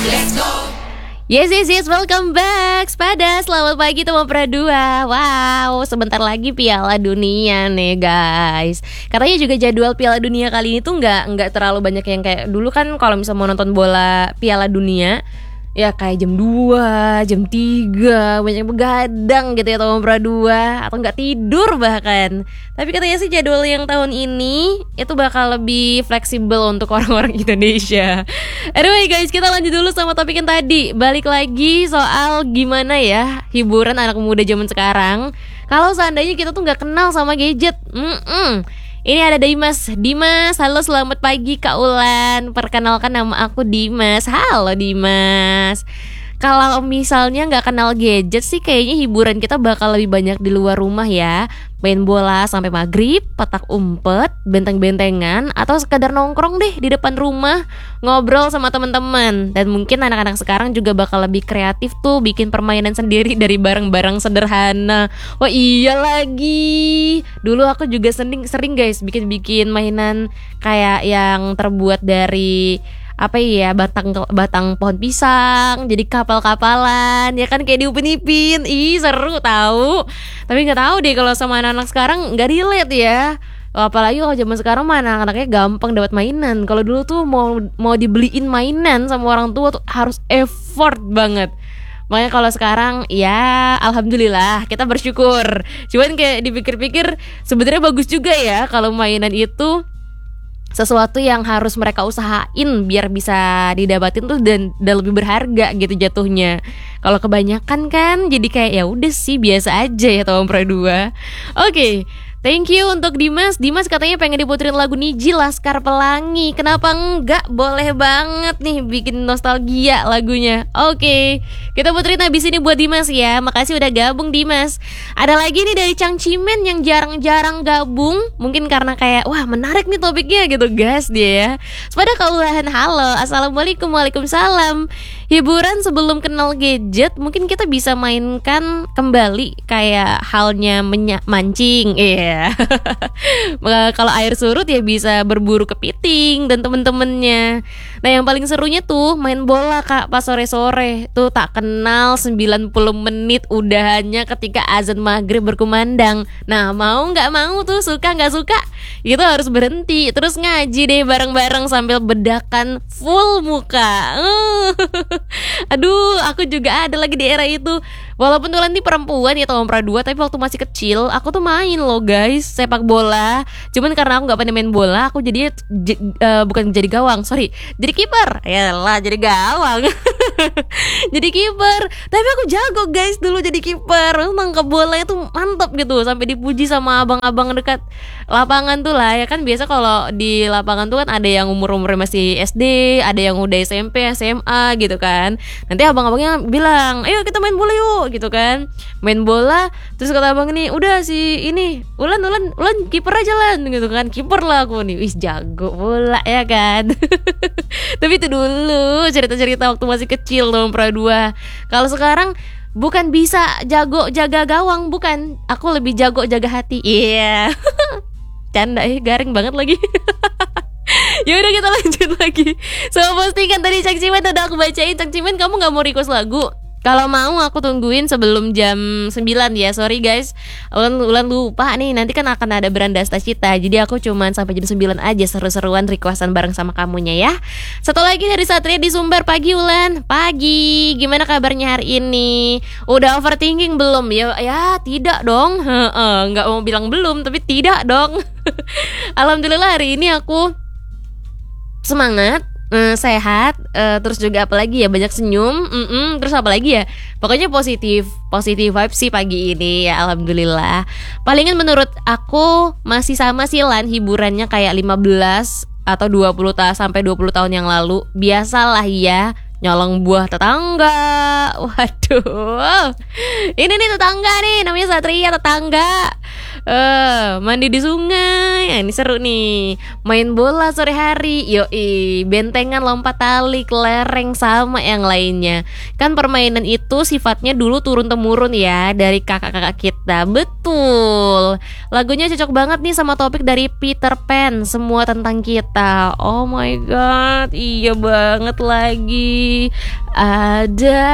Yes, welcome back Spada, selamat pagi teman Pradua. Wow, sebentar lagi Piala Dunia nih guys. Katanya juga jadwal Piala Dunia kali ini tuh nggak terlalu banyak yang kayak dulu kan. Kalau misalnya mau nonton bola Piala Dunia ya kayak jam 2, jam 3, banyak begadang gitu ya teman Pradua, atau nggak tidur bahkan. Tapi katanya sih jadwal yang tahun ini itu bakal lebih fleksibel untuk orang-orang Indonesia. Anyway guys, kita lanjut dulu sama topik yang tadi. Balik lagi soal gimana ya hiburan anak muda zaman sekarang kalau seandainya kita tuh nggak kenal sama gadget. Ini ada Dimas, halo selamat pagi Kak Ulan. Perkenalkan nama aku Dimas. Halo Dimas. Kalau misalnya nggak kenal gadget sih kayaknya hiburan kita bakal lebih banyak di luar rumah ya. Main bola sampai maghrib, petak umpet, benteng-bentengan, atau sekedar nongkrong deh di depan rumah, ngobrol sama teman-teman. Dan mungkin anak-anak sekarang juga bakal lebih kreatif tuh, bikin permainan sendiri dari barang-barang sederhana. Wah iya lagi, dulu aku juga sering guys bikin mainan kayak yang terbuat dari apa ya, batang pohon pisang jadi kapal-kapalan ya kan, kayak di Upin Ipin. Ih seru tahu. Tapi nggak tahu deh kalau sama anak-anak sekarang nggak relate ya. Apalagi kalau zaman sekarang mana anak-anaknya gampang dapat mainan. Kalau dulu tuh mau dibeliin mainan sama orang tua tuh harus effort banget. Makanya kalau sekarang ya alhamdulillah kita bersyukur. Cuman kayak dipikir-pikir sebenarnya bagus juga ya kalau mainan itu sesuatu yang harus mereka usahain biar bisa didapatin tuh dan lebih berharga gitu jatuhnya. Kalau kebanyakan kan jadi kayak ya udah sih biasa aja ya tahun Pradua. Oke. Thank you untuk Dimas. Dimas katanya pengen diputerin lagu Niji Laskar Pelangi. Kenapa enggak? Boleh banget nih bikin nostalgia lagunya. Oke, kita puterin habis ini buat Dimas ya. Makasih udah gabung Dimas. Ada lagi nih dari Chang Cimen yang jarang-jarang gabung. Mungkin karena kayak wah menarik nih topiknya gitu gas dia ya. Sepada kaulahan halo. Assalamualaikum, waalaikumsalam. Hiburan sebelum kenal gadget mungkin kita bisa mainkan kembali kayak halnya mancing. Kalau air surut ya bisa berburu kepiting dan temen-temennya. Nah yang paling serunya tuh main bola Kak pas sore-sore. Tuh tak kenal 90 menit udahannya ketika azan maghrib berkumandang. Nah mau gak mau tuh, suka gak suka, itu harus berhenti terus ngaji deh bareng-bareng sambil bedakan full muka. Aduh aku juga ada lagi di era itu. Walaupun tuh nanti perempuan ya tahun Pradua, tapi waktu masih kecil aku tuh main loh guys sepak bola. Cuman karena aku gak pandai main bola, aku jadi bukan jadi gawang, jadi kiper. Yalah jadi gawang. Jadi kiper. Tapi aku jago guys dulu jadi kiper. Nangkep bolanya tuh mantep gitu, sampai dipuji sama abang-abang dekat lapangan tuh lah. Ya kan biasa kalau di lapangan tuh kan ada yang umur-umurnya masih SD, ada yang udah SMP, SMA gitu kan. Nanti abang-abangnya bilang, ayo kita main bola yuk gitu kan. Main bola, terus kata abang ini, udah si ini Ulan kiper aja lah gitu kan. Kiper lah aku nih, wis jago bola ya kan. Tapi itu dulu cerita-cerita waktu masih kecil dong Pradua. Kalau sekarang bukan bisa jago jaga gawang, bukan, aku lebih jago jaga hati. Iya. Canda ya, garing banget lagi. Ya udah kita lanjut lagi. Sama postingan tadi Cang Cimen udah aku bacain. Cang Cimen kamu gak mau request lagu? Kalau mau aku tungguin sebelum jam 9 ya. Sorry guys, Ulan lupa nih. Nanti kan akan ada Berandasta Cita. Jadi aku cuman sampai jam 9 aja seru-seruan requestan bareng sama kamunya ya. Satu lagi dari Satria di Sumber. Pagi Ulan. Pagi, gimana kabarnya hari ini? Udah overthinking belum? Ya tidak dong. Gak mau bilang belum, tapi tidak dong. Alhamdulillah hari ini aku semangat, sehat, terus juga apalagi ya, banyak senyum, terus apalagi ya, pokoknya positif vibes sih pagi ini ya, alhamdulillah. Palingan menurut aku masih sama sih Lan, hiburannya kayak 15 atau 20 sampai 20 tahun yang lalu. Biasalah ya, nyolong buah tetangga. Waduh, ini nih tetangga nih, namanya Satria tetangga. Mandi di sungai, ya, ini seru nih. Main bola sore hari, yoi, bentengan, lompat tali, kelereng, sama yang lainnya. Kan permainan itu sifatnya dulu turun-temurun ya, dari kakak-kakak kita. Betul. Lagunya cocok banget nih sama topik dari Peter Pan, semua tentang kita. Oh my god, iya banget lagi. Ada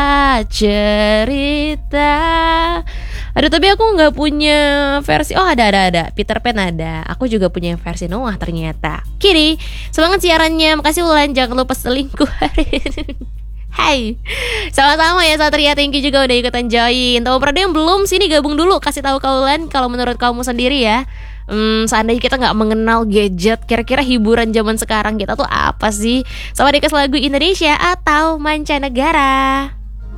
cerita. Aduh, tapi aku nggak punya versi. Oh, ada. Peter Pan ada. Aku juga punya versi Noah ternyata. Kiri, semangat siarannya. Makasih Ulan, jangan lupa selingkuh hari ini. Hai, sama-sama ya Satria, thank you juga udah ikutan join. Tahu pada yang belum, sini gabung dulu, kasih tahu kaulan kalau menurut kamu sendiri ya. Seandainya kita nggak mengenal gadget, kira-kira hiburan zaman sekarang kita tuh apa sih? Sama dikasih lagu Indonesia atau mancanegara?